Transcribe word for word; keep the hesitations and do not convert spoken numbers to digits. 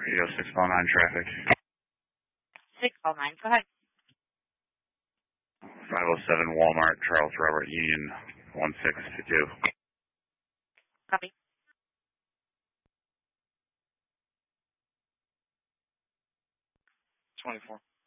Radio six oh nine traffic. six oh nine, go ahead. five oh seven Walmart, Charles Robert Union, one six two two. Copy. twenty-four.